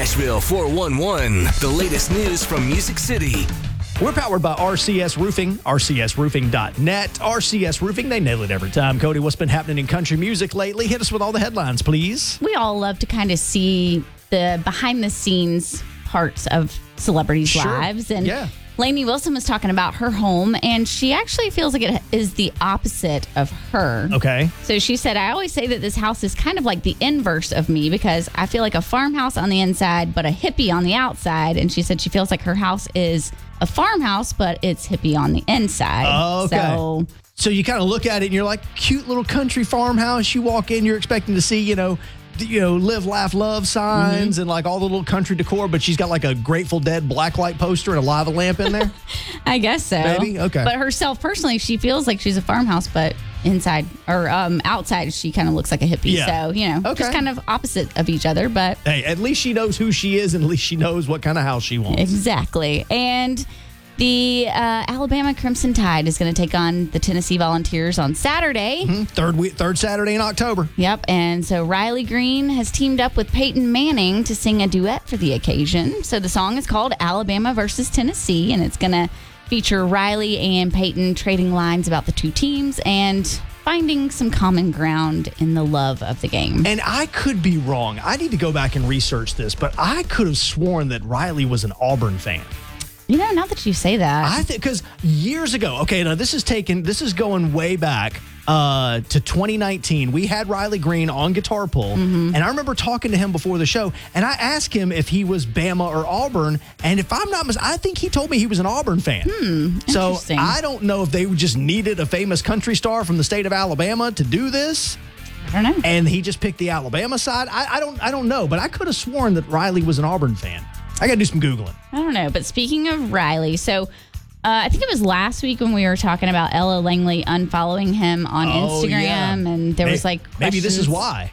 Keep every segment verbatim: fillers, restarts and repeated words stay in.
Nashville four one one, the latest news from Music City. We're powered by R C S Roofing, R C S roofing dot net. R C S Roofing, they nail it every time. Cody, what's been happening in country music lately? Hit us with all the headlines, please. We all love to kind of see the behind-the-scenes parts of celebrities' Sure. lives. And Yeah. Lainey Wilson was talking about her home, and she actually feels like it is the opposite of her. Okay. So she said, I always say that this house is kind of like the inverse of me because I feel like a farmhouse on the inside, but a hippie on the outside. And she said she feels like her house is a farmhouse, but it's hippie on the inside. Okay. So, So you kind of look at it and you're like, cute little country farmhouse. You walk in, you're expecting to see, you know, th- you know, live, laugh, love signs Mm-hmm. and like all the little country decor, but she's got like a Grateful Dead blacklight poster and a lava lamp in there. I guess so. Maybe? Okay. But herself personally, she feels like she's a farmhouse, but inside or um, outside, she kind of looks like a hippie. Yeah. So, you know, Okay. just kind of opposite of each other, but Hey, at least she knows who she is and at least she knows what kind of house she wants. exactly. And the uh, Alabama Crimson Tide is going to take on the Tennessee Volunteers on Saturday. Third week, third Saturday in October. Yep. And so Riley Green has teamed up with Peyton Manning to sing a duet for the occasion. So the song is called Alabama versus Tennessee, and it's going to feature Riley and Peyton trading lines about the two teams and finding some common ground in the love of the game. And I could be wrong. I need to go back and research this, but I could have sworn that Riley was an Auburn fan. You know, now that you say that. I think because years ago, okay, now this is taken, this is going way back uh, to twenty nineteen. We had Riley Green on Guitar Pull, Mm-hmm. and I remember talking to him before the show, and I asked him if he was Bama or Auburn, and if I'm not mis- I think he told me he was an Auburn fan. Hmm, so interesting. I don't know if they just needed a famous country star from the state of Alabama to do this. I don't know. And he just picked the Alabama side. I, I don't I don't know, but I could have sworn that Riley was an Auburn fan. I got to do some Googling. I don't know. But speaking of Riley, so uh, I think it was last week when we were talking about Ella Langley unfollowing him on Oh, Instagram, yeah. and there was May- like maybe this is questions. why.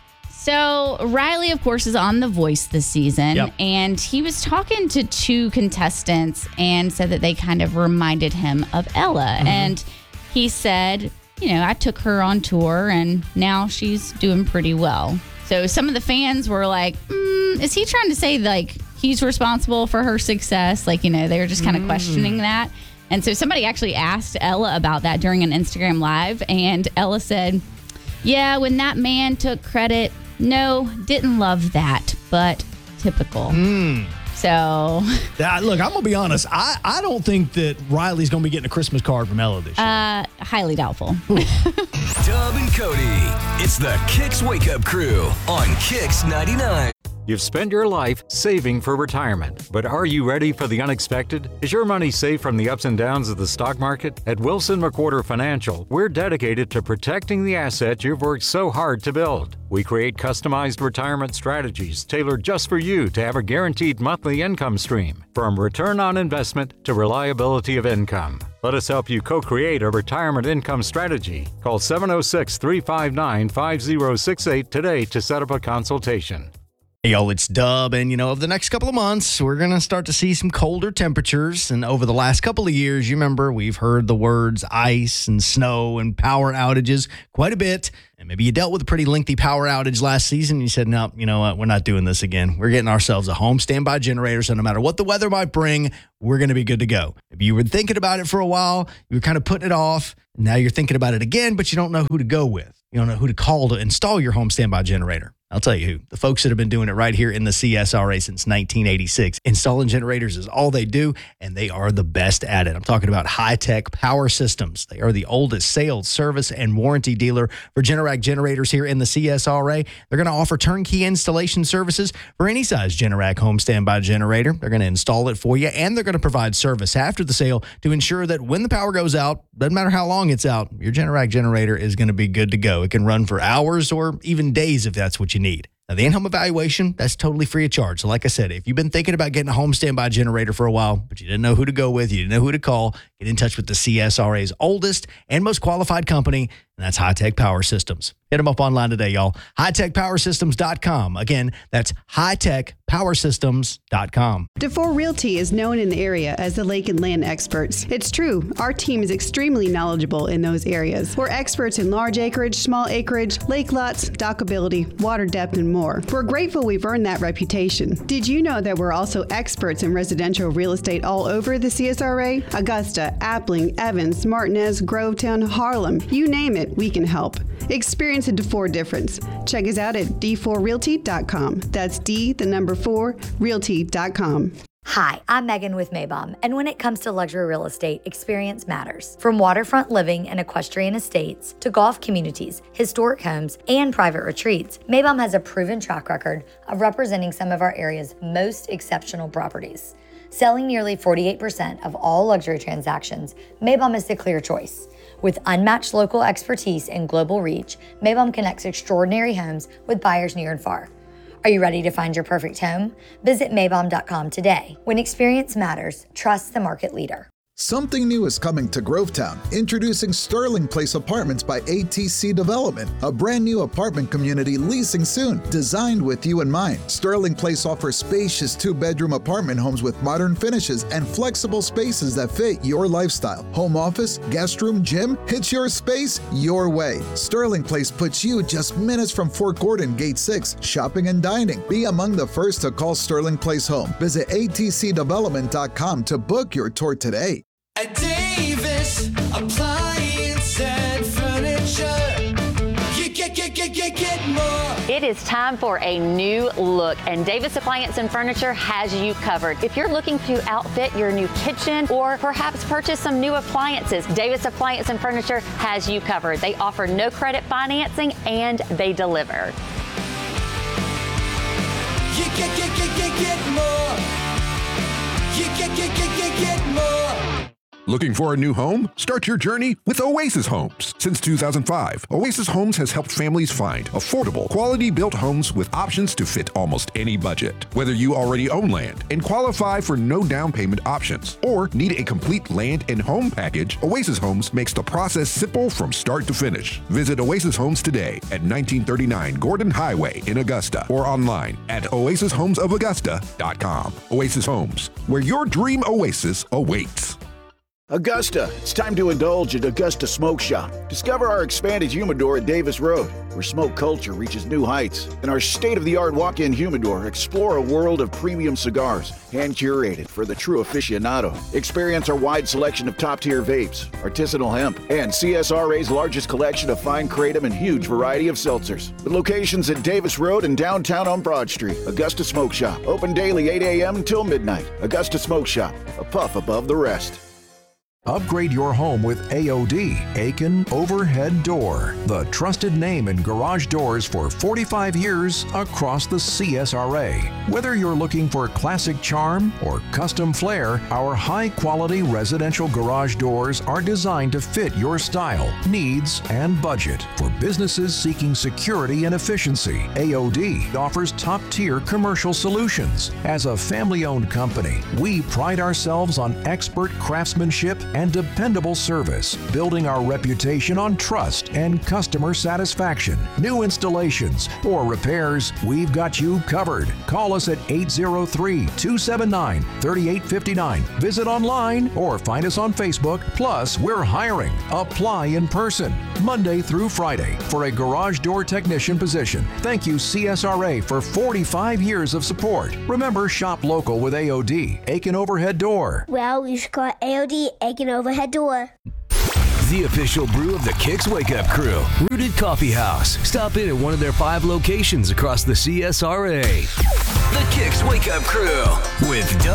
So Riley, of course, is on The Voice this season, Yep. and he was talking to two contestants and said that they kind of reminded him of Ella. Mm-hmm. And he said, you know, I took her on tour, and now she's doing pretty well. So some of the fans were like, mm, is he trying to say, like, he's responsible for her success? Like, you know, they were just kind of Mm. questioning that. And so somebody actually asked Ella about that during an Instagram Live, and Ella said, yeah, when that man took credit, no, didn't love that, but typical. So, Yeah, look, I'm going to be honest. I, I don't think that Riley's going to be getting a Christmas card from Ella this year. uh, highly doubtful. Dub and Cody. It's the Kicks Wake Up Crew on Kicks ninety-nine. You've spent your life saving for retirement, but are you ready for the unexpected? Is your money safe from the ups and downs of the stock market? At Wilson McWhorter Financial, we're dedicated to protecting the asset you've worked so hard to build. We create customized retirement strategies tailored just for you to have a guaranteed monthly income stream, from return on investment to reliability of income. Let us help you co-create a retirement income strategy. Call seven oh six, three five nine, five oh six eight today to set up a consultation. Hey, yo, it's Dub, and you know, over the next couple of months, we're going to start to see some colder temperatures. And over the last couple of years, you remember, we've heard the words ice and snow and power outages quite a bit. And maybe you dealt with a pretty lengthy power outage last season. And you said, no, you know what? We're not doing this again. We're getting ourselves a home standby generator. So no matter what the weather might bring, we're going to be good to go. Maybe you were thinking about it for a while. You were kind of putting it off. And now you're thinking about it again, but you don't know who to go with. You don't know who to call to install your home standby generator. I'll tell you who. The folks that have been doing it right here in the C S R A since nineteen eighty-six. Installing generators is all they do, and they are the best at it. I'm talking about High-Tech Power Systems. They are the oldest sales, service, and warranty dealer for Generac generators here in the C S R A. They're going to offer turnkey installation services for any size Generac home standby generator. They're going to install it for you, and they're going to provide service after the sale to ensure that when the power goes out, doesn't matter how long it's out, your Generac generator is going to be good to go. It can run for hours or even days if that's what you need. Now, the in-home evaluation, that's totally free of charge. So like I said, if you've been thinking about getting a home standby generator for a while, but you didn't know who to go with, you didn't know who to call, get in touch with the C S R A's oldest and most qualified company, and that's High Tech Power Systems. Hit them up online today, y'all. high tech power systems dot com. Again, that's high tech power systems dot com. DeFore Realty is known in the area as the lake and land experts. It's true, our team is extremely knowledgeable in those areas. We're experts in large acreage, small acreage, lake lots, dockability, water depth, and more. We're grateful we've earned that reputation. Did you know that we're also experts in residential real estate all over the C S R A? Augusta, Appling, Evans, Martinez, Grovetown, Harlem, you name it, we can help. Experience a DeFore difference. Check us out at d four realty dot com. That's D, the number four, realty dot com. Hi, I'm Megan with Maybom, and when it comes to luxury real estate, experience matters. From waterfront living and equestrian estates to golf communities, historic homes, and private retreats, Maybom has a proven track record of representing some of our area's most exceptional properties. Selling nearly forty-eight percent of all luxury transactions, Maybom is the clear choice. With unmatched local expertise and global reach, Maybom connects extraordinary homes with buyers near and far. Are you ready to find your perfect home? Visit Maybom dot com today. When experience matters, trust the market leader. Something new is coming to Grovetown. Introducing Sterling Place Apartments by A T C Development, a brand new apartment community leasing soon, designed with you in mind. Sterling Place offers spacious two-bedroom apartment homes with modern finishes and flexible spaces that fit your lifestyle. Home office, guest room, gym, it's your space, your way. Sterling Place puts you just minutes from Fort Gordon, Gate six, shopping and dining. Be among the first to call Sterling Place home. Visit A T C development dot com to book your tour today. At Davis Appliance and Furniture, you get, get, get, get, get more. It is time for a new look, and Davis Appliance and Furniture has you covered. If you're looking to outfit your new kitchen or perhaps purchase some new appliances, Davis Appliance and Furniture has you covered. They offer no credit financing and they deliver. You get, get, get, get, get more. You get, get, get, get, get more. Looking for a new home? Start your journey with Oasis Homes. Since two thousand five, Oasis Homes has helped families find affordable, quality-built homes with options to fit almost any budget. Whether you already own land and qualify for no down payment options or need a complete land and home package, Oasis Homes makes the process simple from start to finish. Visit Oasis Homes today at nineteen thirty-nine Gordon Highway in Augusta or online at oasis homes of augusta dot com. Oasis Homes, where your dream oasis awaits. Augusta, it's time to indulge at Augusta Smoke Shop. Discover our expanded humidor at Davis Road, where smoke culture reaches new heights. In our state-of-the-art walk-in humidor, explore a world of premium cigars, hand-curated for the true aficionado. Experience our wide selection of top-tier vapes, artisanal hemp, and C S R A's largest collection of fine kratom and huge variety of seltzers. With locations at Davis Road and downtown on Broad Street, Augusta Smoke Shop. Open daily eight a.m. until midnight. Augusta Smoke Shop, a puff above the rest. Upgrade your home with A O D, Aiken Overhead Door, the trusted name in garage doors for forty-five years across the C S R A. Whether you're looking for classic charm or custom flair, our high-quality residential garage doors are designed to fit your style, needs, and budget. For businesses seeking security and efficiency, A O D offers top-tier commercial solutions. As a family-owned company, we pride ourselves on expert craftsmanship and dependable service, building our reputation on trust and customer satisfaction. New installations or repairs, we've got you covered. Call us at eight zero three, two seven nine, three eight five nine. Visit online or find us on Facebook. Plus, we're hiring. Apply in person, Monday through Friday, for a garage door technician position. Thank you, C S R A, for forty-five years of support. Remember, shop local with A O D, Aiken Overhead Door. Well, you should call A O D, Aiken Overhead Door. The official brew of the Kicks Wake Up Crew, Rooted Coffee House. Stop in at one of their five locations across the C S R A. The Kicks Wake Up Crew with Doug